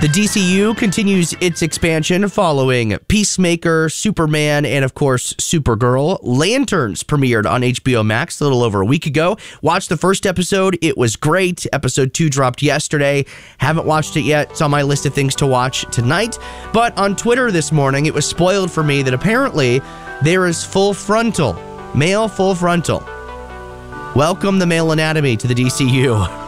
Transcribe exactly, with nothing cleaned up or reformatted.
The D C U continues its expansion following Peacemaker, Superman, and of course, Supergirl. Lanterns premiered on H B O Max a little over a week ago. Watched the first episode. It was great. Episode two dropped yesterday. Haven't watched it yet. It's on my list of things to watch tonight. But on Twitter this morning, it was spoiled for me that apparently there is Full Frontal, male Full Frontal. Welcome the male anatomy to the D C U.